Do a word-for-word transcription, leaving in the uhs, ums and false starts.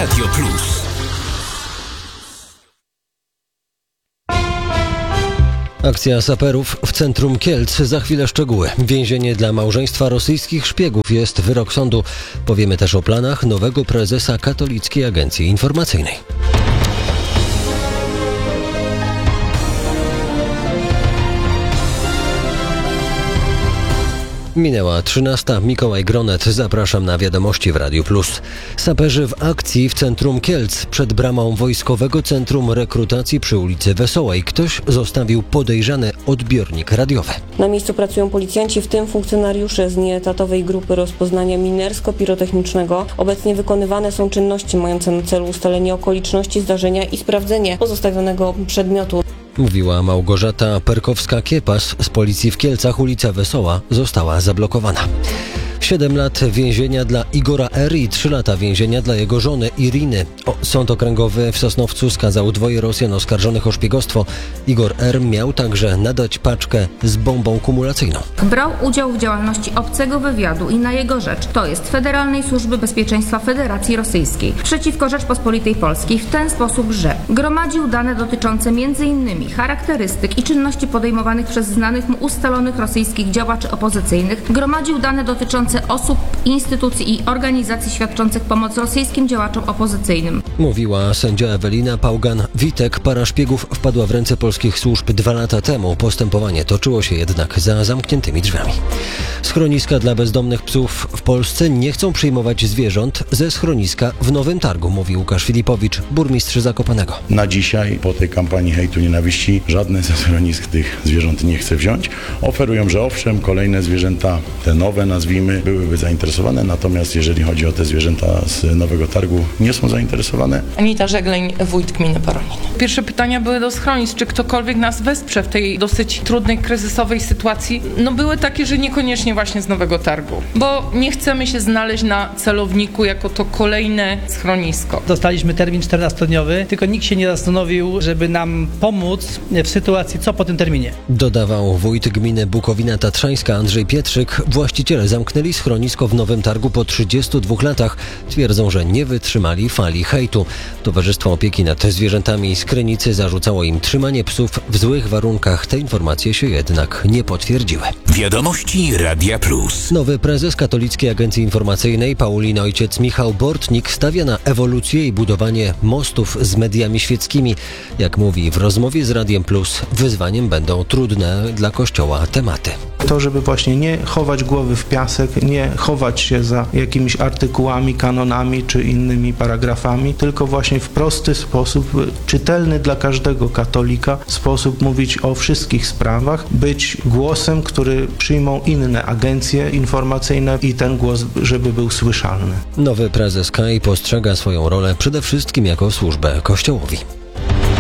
Radio Plus. Akcja saperów w centrum Kielc. Za chwilę szczegóły. Więzienie dla małżeństwa rosyjskich szpiegów jest wyrok sądu. Powiemy też o planach nowego prezesa Katolickiej Agencji Informacyjnej. Minęła trzynasta. Mikołaj Gronet. Zapraszam na wiadomości w Radiu Plus. Saperzy w akcji w centrum Kielc. Przed bramą Wojskowego Centrum Rekrutacji przy ulicy Wesołej ktoś zostawił podejrzany odbiornik radiowy. Na miejscu pracują policjanci, w tym funkcjonariusze z nieetatowej grupy rozpoznania minersko-pirotechnicznego. Obecnie wykonywane są czynności mające na celu ustalenie okoliczności zdarzenia i sprawdzenie pozostawionego przedmiotu. Mówiła Małgorzata Perkowska-Kiepas z policji w Kielcach. Ulica Wesoła została zablokowana. Siedem lat więzienia dla Igora R. i trzy lata więzienia dla jego żony Iriny. O, Sąd Okręgowy w Sosnowcu skazał dwoje Rosjan oskarżonych o szpiegostwo. Igor R. miał także nadać paczkę z bombą kumulacyjną. Brał udział w działalności obcego wywiadu i na jego rzecz, to jest Federalnej Służby Bezpieczeństwa Federacji Rosyjskiej, przeciwko Rzeczpospolitej Polskiej w ten sposób, że gromadził dane dotyczące m.in. charakterystyk i czynności podejmowanych przez znanych mu ustalonych rosyjskich działaczy opozycyjnych, gromadził dane dotyczące osób, instytucji i organizacji świadczących pomoc rosyjskim działaczom opozycyjnym. Mówiła sędzia Ewelina Pałgan-Witek. Para szpiegów wpadła w ręce polskich służb dwa lata temu. Postępowanie toczyło się jednak za zamkniętymi drzwiami. Schroniska dla bezdomnych psów w Polsce nie chcą przyjmować zwierząt ze schroniska w Nowym Targu, mówi Łukasz Filipowicz, burmistrz Zakopanego. Na dzisiaj, po tej kampanii hejtu nienawiści, żadne ze schronisk tych zwierząt nie chce wziąć. Oferują, że owszem, kolejne zwierzęta, te nowe nazwijmy, byłyby zainteresowane, natomiast jeżeli chodzi o te zwierzęta z Nowego Targu, nie są zainteresowane. Anita Żegleń, wójt gminy Paronin. Pierwsze pytania były do schronisk, czy ktokolwiek nas wesprze w tej dosyć trudnej, kryzysowej sytuacji. No były takie, że niekoniecznie właśnie z Nowego Targu, bo nie chcemy się znaleźć na celowniku jako to kolejne schronisko. Dostaliśmy termin czternastodniowy, tylko nikt się nie zastanowił, żeby nam pomóc w sytuacji, co po tym terminie. Dodawał wójt gminy Bukowina Tatrzańska Andrzej Pietrzyk. Właściciele zamknęli schronisko w Nowym Targu po trzydziestu dwóch latach. Twierdzą, że nie wytrzymali fali hejtu. Towarzystwo Opieki nad Zwierzętami z Krynicy zarzucało im trzymanie psów w złych warunkach. Te informacje się jednak nie potwierdziły. Wiadomości Radia Plus. Nowy prezes Katolickiej Agencji Informacyjnej, Paulin ojciec Michał Bortnik, stawia na ewolucję i budowanie mostów z mediami świeckimi. Jak mówi w rozmowie z Radiem Plus, wyzwaniem będą trudne dla Kościoła tematy. To, żeby właśnie nie chować głowy w piasek, nie chować się za jakimiś artykułami, kanonami czy innymi paragrafami, tylko właśnie w prosty sposób, czytelny dla każdego katolika, sposób mówić o wszystkich sprawach, być głosem, który przyjmą inne agencje informacyjne i ten głos, żeby był słyszalny. Nowy prezes K A I postrzega swoją rolę przede wszystkim jako służbę Kościołowi.